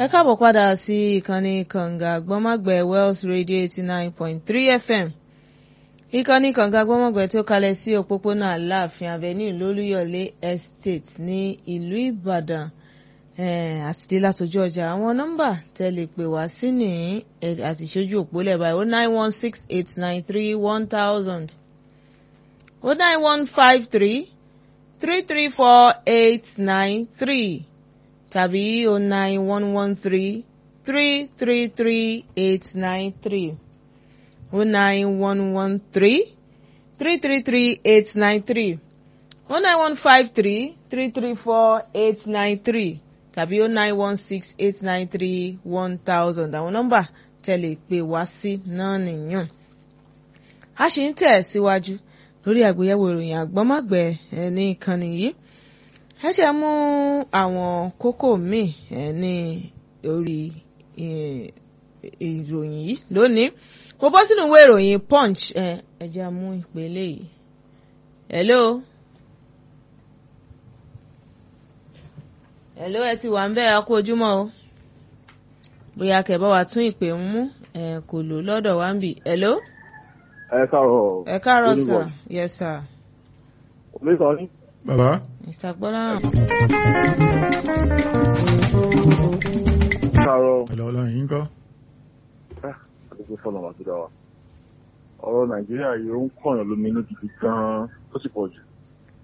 Ẹ káàbọ̀ padà sí ìkànnì kànga gbọ́mágbẹ́ Wells Radio 89.3 FM. Ìkànnì kànga gbọ́mágbẹ́ tó kalẹ̀ sí òpópónà Aláàfin Avenue lólúyọ̀lé Estate ní ìlú Ìbàdàn. Àti dé látọjú ọjà àwọn nọ́mbà tẹ́lẹ̀ pè wá sí ní àti ìṣojú òpólẹ̀ báyìí 09168931000 09153334893 tàbí 09113333893 09113333893 09153334893 tàbí 09168931000 àwọn nọ́mbà tẹ́lẹ̀ pè wá sí náà nìyẹn. A ṣì ń tẹ̀ síwájú lórí àgbéyẹ̀wò ìròyìn àgbọ́mágbẹ́ ní ìkànnì yìí. Ẹ jẹ́ mú àwọn kókó míì ní orí ìròyìn yìí lónìí. Mo bọ́ sínú ìwé ìròyìn Punch. Ẹ jẹ́ mú ìpele yìí. Hello, ẹ ti wà ń bẹ̀ akó ojúmọ́ o. Bóyá kẹ́ bá wa tún ìpè ń mú kò lò lọ́dọ̀ wa ń bì. Hello. Ẹ káàárọ̀. Ẹ káàárọ̀ sir. Yes sir. Mi sọ ní. Bàbá. Mr. Gbọ́láhàn. Káàárọ̀. Hello, ọlọ́run yín kọ́. Àdúgbò fọ́nà wà tó dá wa. Ọ̀rọ̀ Nàìjíríà yìí ó ń kọ̀yàn lóminú gidi gan-an. Ó ti pọ̀ jù.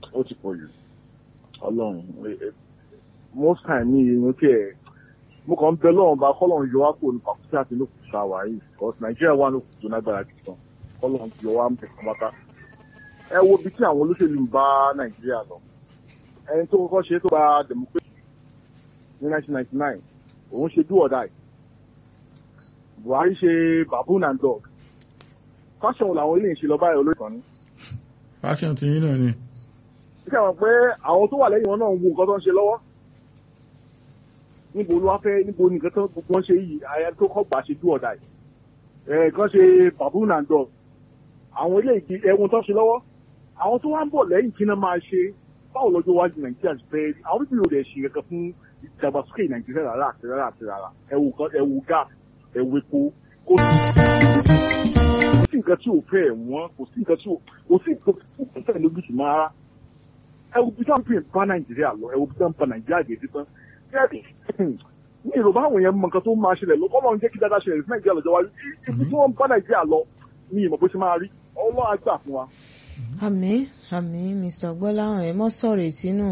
Ọlọ́run. Most time ní ìrìn òkè ẹ̀. Mo kàn ń bẹ lọ́run bá kọ́lọ́run yọ wá kúrò ní pàkúté àti ní òkúta wà yìí. Because Nàìjíríà wà ní òkúta tó lágbára gidi gan. Kọ́lọ́run yọ wá ń bẹ̀ kọ́mọ́tà. Ẹ wo bí tí àwọn olóṣèlú ń bá Nàìjíríà lọ. Ẹni tó kọ́kọ́ ṣe tó bá democracy ní 1999 òun ṣe do or die. Buhari ṣe baboon and dog. Fashion làwọn ilé ìṣe lọ báyìí olóyè kan ní. Fashion ti yín náà ni. Ṣé àwọn pé àwọn tó wà lẹ́yìn wọn náà ń wo nǹkan tó ń ṣe lọ́wọ́? Níbo ló wá fẹ́ níbo ni nǹkan tó wọ́n ṣe yìí àyà tó kọ́ gbà ṣe do or die. Kan ṣe baboon and dog. Àwọn ilé ìgbì ẹ̀wọ̀n tó ń ṣe lọ́wọ́. Àwọn tó wá ń bọ̀ lẹ́yìn kí náà máa ṣe báwo lọ́jọ́ wájú Nàìjíríà ti fẹ́ rí. Àwọn bíbí rẹ̀ ṣe kankan fún ìdàgbàsókè Nàìjíríà rárá. Ẹ̀wù gáàsì, ẹ̀wù epo, kò sí nǹkan tí ò fẹ́ wọ́n, kò sí nǹkan tí ò fẹ́ lójú sí máa rárá. Ẹ̀wù bí táwọn pè ń bá Nàìjíríà lọ, ẹ̀wù bí táwọn bá Nàìjíríà jẹ́ títán. Ní Yorùbá àwọn èèyàn mọ nǹkan tó máa ṣẹlẹ̀ lọ, Ọlọ́run jẹ́ kí dáadáa ṣẹlẹ̀ sí Nàìjíríà lọ́jọ́ wájú. Ibi tí wọ́n ń bá Nàìjíríà lọ ní ìmọ̀ bó ṣe máa rí, Ọlọ́run á gbà fún wa. Àmín, Mr. Gbọ́láhàn, ẹ mọ́ sọ ìrètí nù.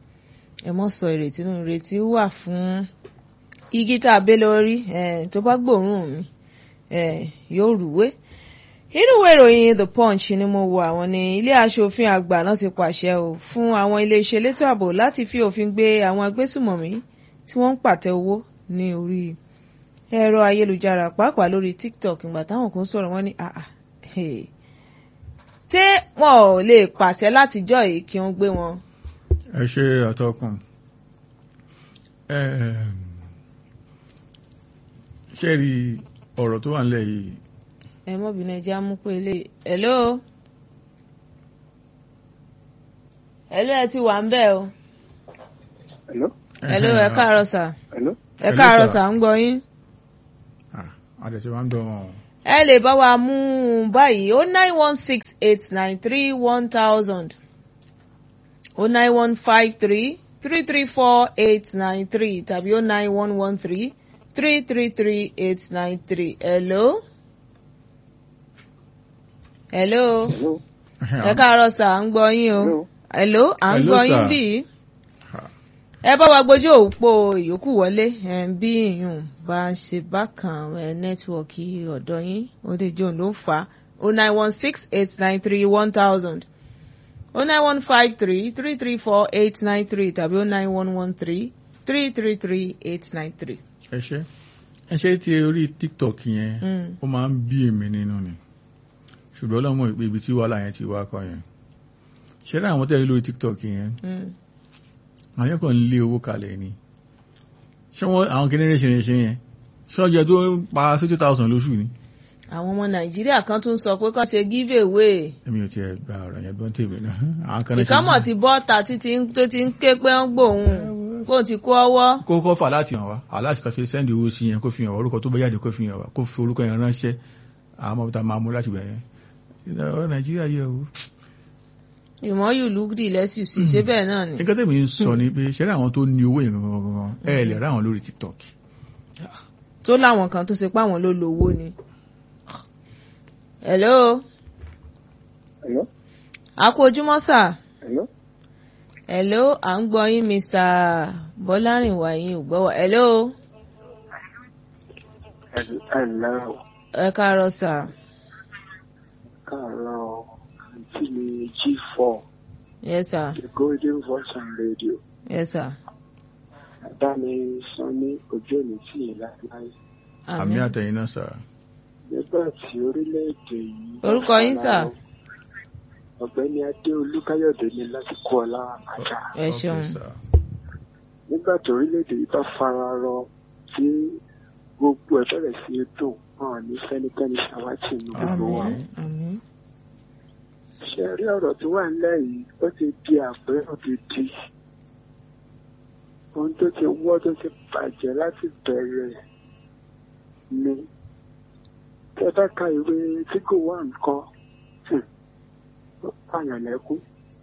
Ìrètí wà fún igi tá a bẹ́ lórí tó bá gbòòrùn mi yóò rúwé. Inú ìwé ìròyìn The Punch ni mo wo àwọn ní ilé aṣòfin àgbà náà ti pàṣẹ fún àwọn iléeṣẹ́ elétò ààbò láti fi òfin gbé àwọn agbésùmọ̀mí tí wọ́n ń pàtẹ owó ní orí ẹ̀rọ ayélujára pàápàá lórí TikTok. ìgbà táwọn kan sọ̀rọ̀ wọ́n ní tí wọn ò lè pàṣẹ látijọ́ yìí kí wọ́n gbé wọn. Ẹ ṣe àtọkùn. Ṣé rí ọ̀rọ̀ tó wà nílẹ̀ yìí? Ẹ mọ́bìnrin ẹja mú pé ilé. Hello, ẹ ti wà ń bẹ̀ o. Hello, ẹ káàárọ̀ sà. Ẹ káàárọ̀ sà, ń gbọ́ yín. Àdẹ̀sẹ̀ máa ń dọ̀ wọn. Ẹ lè bá wa mú un báyìí 09168931000 09153334893 tàbí 09113333893. Hello. Ẹ káàárọ̀ sà, ń gbọ́ yín o. Hello, à ń gbọ́ yín bí. Ẹ bá wa gbójú òpó ìyókù wọlé bí ìyún bá ń ṣe bákan nẹ́tíwọ̀kì ọ̀dọ̀ yín ó lè jẹun ló ń fà á 09168931000 09153334893 tàbí 09113333893. Ẹ ṣe ti orí TikTok yẹn ó máa ń bí èmi nínú ni ṣùgbọ́n ọlọ́mọ ìpè ibi tí wàhálà yẹn ti wá kọ yẹn ṣe rí àwọn tẹ́lẹ̀ lórí TikTok yẹn àwọn yẹn kàn ń lé owó kalẹ̀ ni ṣé wọ́n àwọn kìnìún ṣe yẹn ṣọ́jà tó ń pa 50,000 lóṣù ni. àwọn ọmọ Nàìjíríà kan tún sọ pé kàn ṣe give away. èmi ò tiẹ̀ gba ọ̀rọ̀ yẹn gbọ́n tèmi náà. ìkámọ̀ ti bọ́ ta tó ti ń ké pé ń gbòhùn. kó ti kó ọwọ́. kó kọ́ fà láti hàn wá aláṣẹ tó fi sẹ́ndì owó sí yẹn kó fi hàn wá orúkọ tó bá jáde kó fi hàn wá kó fi orúkọ yẹn ránṣẹ́ àwọn ọmọ tá máa mú láti bẹ̀rẹ̀ ọ̀rọ̀ Nàìjíríà yẹ o. The more you look the less you see ṣé bẹ́ẹ̀ náà ni. nǹkan tẹ̀mí ń sọ ni pé ṣẹ́rẹ́ àwọn tó ní owó yẹn gangan ẹ lè rá àwọn lórí TikTok. tó láwọn kan tó ṣe pé àwọn ló lówó ni. hello. Hello. a kú ojúmọ́ sà. Hello. hello à ń gbọ́ yín Mr. Bọ́lárìnwá yín ò gbọ́wọ́. hello. Hello. ẹ káàárọ̀ sà. Káàárọ̀ àǹtí mi G4. yes sir. The Golden Voice on Radio. yes sir. Bàbá mi sọ ní ojú èmi tí ì láéláé. àmì àtẹ̀yìn náà sà. Nígbà tí orílẹ̀-èdè yìí. orúkọ yín sà. Ọ̀gbẹ́ni Adéolú Káyọ̀dé ní láti kú ọlá àjà. ẹ ṣeun. Nígbà tí orílẹ̀-èdè yìí bá fara rọ tí gbogbo ẹ̀ bẹ̀rẹ̀ sí í dùn hàn ní fẹ́nikẹ́ni ṣàwátì ní gbogbo wa. àmín. Ṣé rí ọ̀rọ̀ tó wà nílẹ̀ yìí ó ti di àpérò gidi. Ohun tó ti wọ́ tó ti bàjẹ́ láti bẹ̀rẹ̀ ni. Tẹ́ bá ka ìwé tí kò wá nǹkan ó pààyàn lẹ́kún.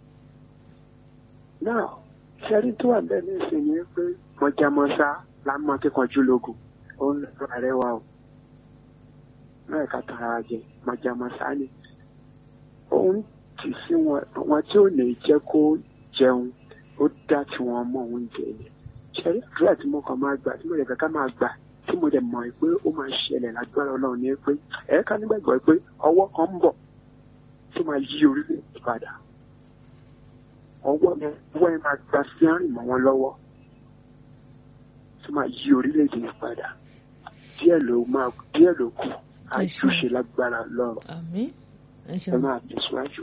Náà ṣẹ́rí tó wà bẹ́ẹ̀ ní ìsinmi pé mọ̀jàmọ́sá la mọ̀ kíkanjú lógun. Ó ń lọ ààrẹ wa o. Náà ẹ̀ka tara jẹ mọ̀jàmọ́sá ni. Òun tì sí wọn tí ò ní jẹ́ kó jẹun ó dá tí wọ́n mọ oúnjẹ yẹn. Ṣẹ́rí àdúrà tí mo kàn máa gbà tí mo lè fẹ́ ká máa gbà tí mo dẹ̀ mọ̀ pé ó máa ṣẹlẹ̀ lágbára Ọlọ́run ni pé ẹ̀ka nígbàgbọ́ pé ọwọ́ kan ń bọ̀ tó máa yí orílẹ̀-èdè padà. Ọwọ́ yẹn máa gba síárìn mọ́ wọn lọ́wọ́ tó máa yí orílẹ̀-èdè padà. Díẹ̀ ló kù àjùṣe lágbára Ọlọ́run. àmín. Ẹ máa tẹ̀síwájú.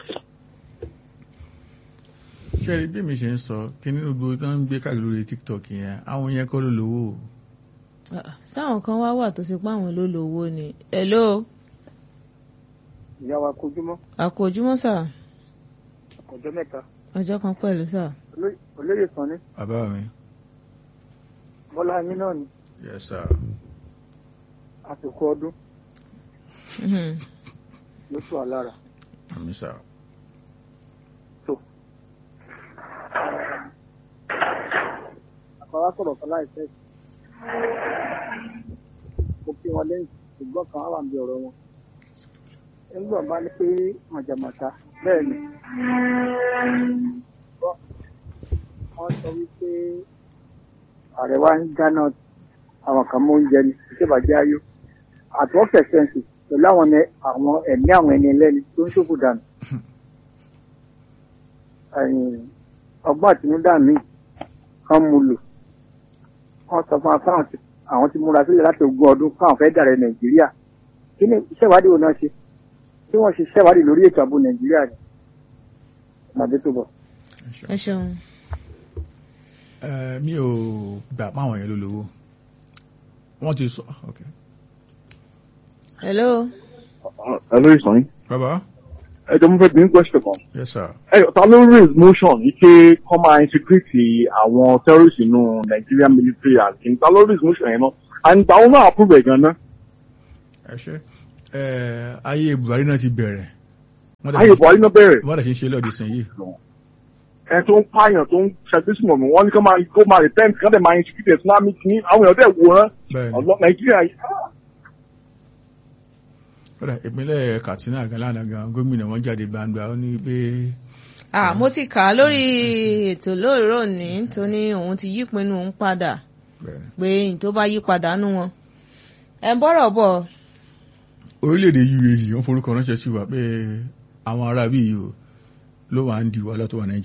ṣé rí bí mi ṣe ń sọ kí nínú gbogbo tó ń gbé káàkiri lórí TikTok yẹn àwọn yẹn kọ́ ló lówó. sáwọn kan wá wà tó ṣe pé àwọn ló lówó ni. hello. ìyá wa kojúmọ́. a kú ojúmọ́ sà. ọjọ́ mẹ́ta. ọjọ́ kan pẹ̀lú sà. olóyè kan ní. bàbá mi. Bọ́lá yín náà ni. yes sir. àsìkò ọdún. lóṣù alára. àmì sà. àpárá sọ̀rọ̀ kan láìpẹ́ mo kí wọn lẹ́yìn ṣùgbọ́n kan wà níbi ọ̀rọ̀ wọn. nígbà bá ní pé màjàmátà bẹ́ẹ̀ ni wọ́n sọ wípé ààrẹ wa ń dáná àwọn kan mú oúnjẹ ní ìṣèbàjẹ́ ayọ̀ àtúwọ́fẹ̀ sẹ́ǹsì pẹ̀lú àwọn ẹ̀mí àwọn ẹni ẹlẹ́ni tó ń ṣòfò dànù. ọgbọ́n àtinúdá mi kan mú lò wọ́n sọ fún afáwọn àwọn tí múra sílẹ̀ láti 20 ọdún fáwọn fẹ́ dàrẹ Nàìjíríà. Kí ni iṣẹ́ ìwádìí wo náà ṣe? Tí wọ́n ṣe iṣẹ́ ìwádìí lórí ètò ààbò Nàìjíríà ni. Màdé tó bọ̀. ẹ ṣeun. mi ò gbà páwọn yẹn ló lówó wọ́n ti sọ. hello. hello ìsọ̀yìn. bàbá. ẹ jọ mo fẹ́ bí n question kan. yes sir. Ta ló raise motion ní pé kọ́ máa integrate àwọn terrorists inú Nigerian military and ta ló raise motion yẹn náà and àwọn náà approve ẹ̀ gan-an. ẹ ṣe ayé Buhari náà ti bẹ̀rẹ̀. ayé Buhari náà bẹ̀rẹ̀. wọ́n dẹ̀ ṣe ń ṣe lọ́ọ̀dì sìn yìí. ẹ tó ń pààyàn tó ń ṣàgbésùn mọ̀ wọ́n ní kó máa repent kí wọ́n dẹ̀ máa integrate Islamic ní àwọn èèyàn dẹ̀ wòran ọ̀lọ́ Nàìjíríà yìí. ìpínlẹ̀ Katsina gan lánàá gan gómìnà wọn jáde gbangba ó ní pé. mo ti kà á lórí ètò lóòrò ní tó ní òun ti yí pinnu òun padà pé n tó bá yí padà nú wọn. ẹ bọ́rọ̀ bọ̀. orílẹ̀-èdè UAE wọ́n forúkọ ránṣẹ́ sí wa pé àwọn ará bíi ló wà ń di wàhálà tó wà Nàìjíríà.